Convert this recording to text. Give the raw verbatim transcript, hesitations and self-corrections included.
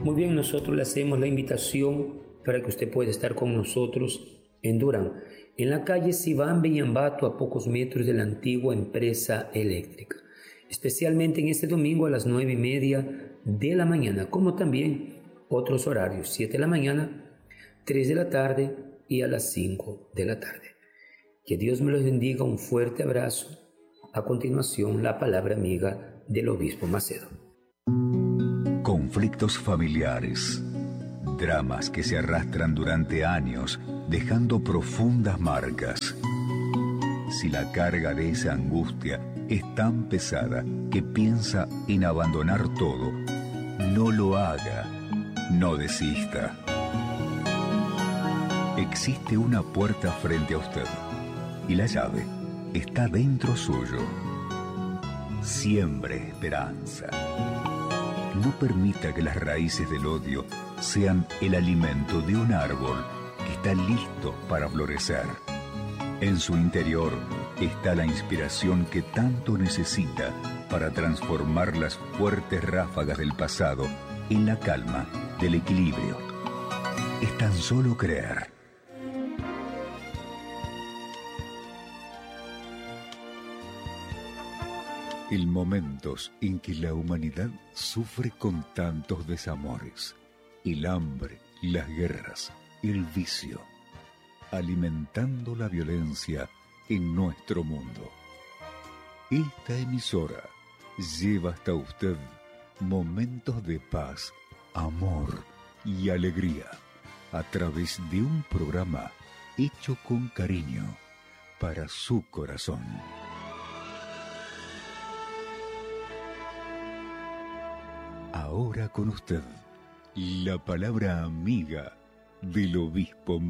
Muy bien, nosotros le hacemos la invitación para que usted pueda estar con nosotros en Durán, en la calle Sibambe y Ambato, a pocos metros de la antigua empresa eléctrica, especialmente en este domingo a las nueve y media de la mañana, como también otros horarios, siete de la mañana, tres de la tarde y a las cinco de la tarde. Que Dios me los bendiga, un fuerte abrazo. A continuación, la palabra amiga del obispo Macedo. Conflictos familiares, dramas que se arrastran durante años, dejando profundas marcas. Si la carga de esa angustia es tan pesada que piensa en abandonar todo, no lo haga, no desista. Existe una puerta frente a usted y la llave está dentro suyo. Siembre esperanza. No permita que las raíces del odio sean el alimento de un árbol que está listo para florecer. En su interior está la inspiración que tanto necesita para transformar las fuertes ráfagas del pasado en la calma del equilibrio. Es tan solo creer. En momentos en que la humanidad sufre con tantos desamores, el hambre, las guerras, el vicio, alimentando la violencia en nuestro mundo. Esta emisora lleva hasta usted momentos de paz, amor y alegría a través de un programa hecho con cariño para su corazón. Ahora con usted, la palabra amiga del obispo